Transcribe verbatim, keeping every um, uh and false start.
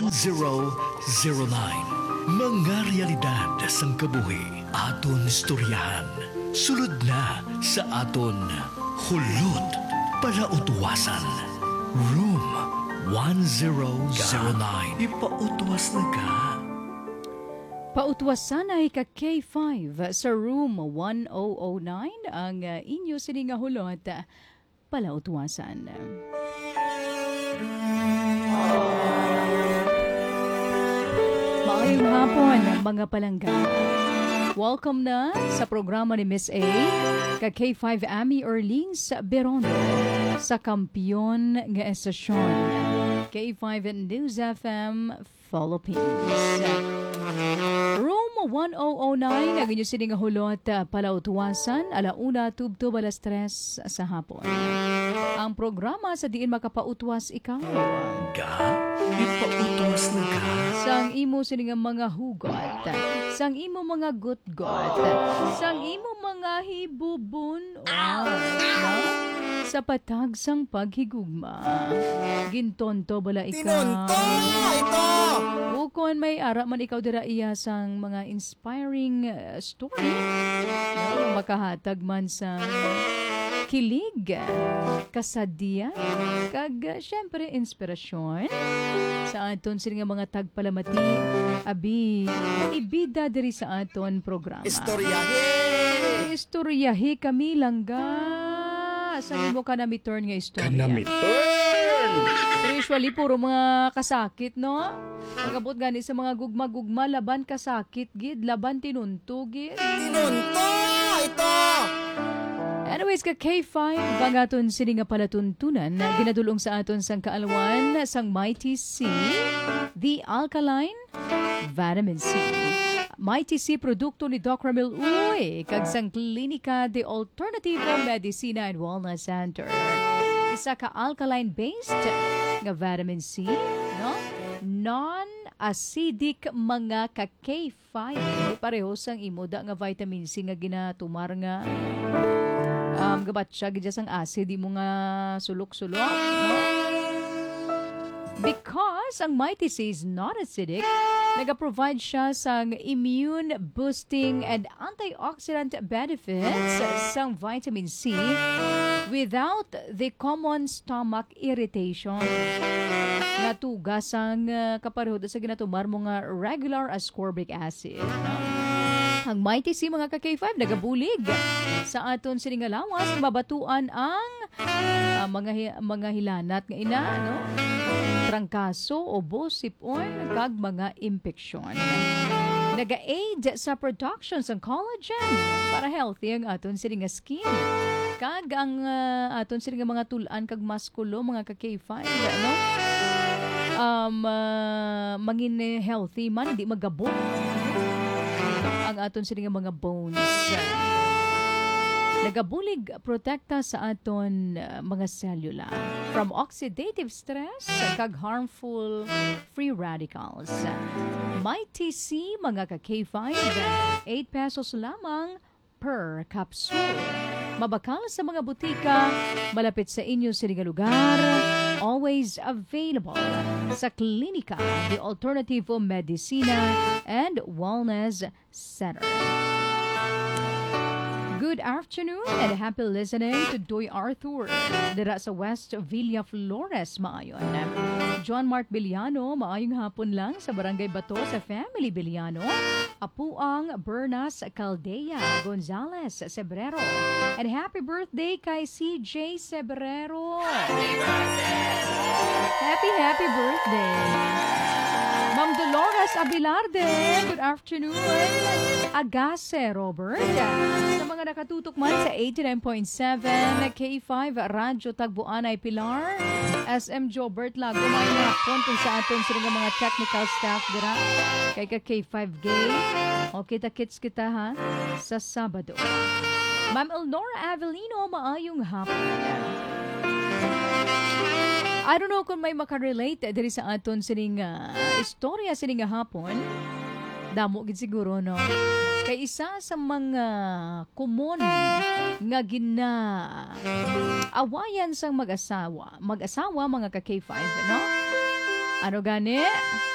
zero zero nine. Mga realidad sang kabuhi aton istoryahan. Sulod na sa aton hulot palautuwasan. Room one zero zero nine. Ipautwas na ka. Pautwasan ay ka K five sa room one thousand nine ang uh, inyo sining nga hulot uh, palautwasan. Maayong hapon mga palangga. Welcome na sa programa ni Miss A ka K five Ami Erlings Berono sa kampiyon nga estasyon K five News F M Philippines. Room one thousand nine ang inyo sining nga hulot uh, palautwasan alauna tubto alas tres sa hapon. Ang programa sa diin makapautwas ikaw. Ga? Ipautwas na ka. Sang imo sining nga mga hugot, sang imo mga gutgot, sang imo mga hibubun sa patag sang paghigugma. Gintonto bala ikaw. Tinunto! Ito! Bukon may ara man ikaw dira iya sang mga inspiring uh, story. No, makahatag man sa kilig, kasadya, kag uh, syempre inspirasyon sa aton sila nga mga tagpalamati abi ibida diri sa aton programa. Istoryahe! Istoryahe kami langga. Saan mo ka na mi-turn nga istorya? Kanamiturn! Pero usually, puro mga kasakit, no? Pagabot gani sa mga gugma-gugma, laban kasakit, gid. Laban tinunto, gid. Tinunto! Ito! Anyways, ka K five, bangaton sini nga palatuntunan na ginadulong sa aton sang kaalwan sang Mighty C, the alkaline vitamin C. Mighty C produkto ni Doc Ramil Uy, kag sang Klinika de Alternativo Medicina and Wellness Center. Isa ka alkaline-based nga vitamin C, no? Non-acidic mga ka K five. Pareho sang imoda nga vitamin C nga ginatumar nga um, gabat siya, gidya sang acid, di mo nga sulok-sulok, no? Because ang Mighty C is not acidic, nag-provide siya sang immune boosting and antioxidant benefits sang vitamin C without the common stomach irritation. Natugas ang uh, kapareho sa ginatumar mo nga regular ascorbic acid. Ang Mighty C mga ka K five nagabulig sa aton sining nga lawas mabatuan ang uh, mga hi- mga hilanat nga ina, no? Trangkaso, ubo, sipon, kag mga impeksyon. Naga-aid sa production ng collagen para healthy ang aton sining nga skin. Kag ang uh, aton sining nga mga tulan kag maskulo mga ka K five, no? Um, uh, mangin healthy man, hindi magabot ang aton sining nga mga bones. Nagabulig protekta sa aton uh, mga selula from oxidative stress kag harmful free radicals. Mighty C mga ka K five, eight pesos lamang per capsule. Mabakal sa mga butika, malapit sa inyo sa lugar, always available sa Klinika de Alternativo Medicina and Wellness Center. Good afternoon and happy listening to Doy Arthur dira sa West Villa Flores, maayon. John Mark Biliano, maayong hapon lang sa Barangay Bato sa Family Biliano. Apuang Bernas Caldea Gonzales Sebrero. And happy birthday kay C J Sebrero. Happy birthday! Happy, happy birthday! Ma'am Dolores Abilarde, good afternoon. Agase Robert, sa mga nakatutok man sa eighty-nine point seven K five Radyo Tagbuan ay Pilar, S M Jobert Lago, may mga kontong sa aton sa mga technical staff dira, kay ka K five Gay, o kita-kits kita ha, sa Sabado. Ma'am Elnora Avelino, maayong hapon. I don't know kung may makarelate diri sa aton sining uh, istorya sining hapon. Damo gid siguro no. Kay isa sa mga kumon nga gina awayan sang mag-asawa, mag-asawa mga ka K five, no? Ano gani?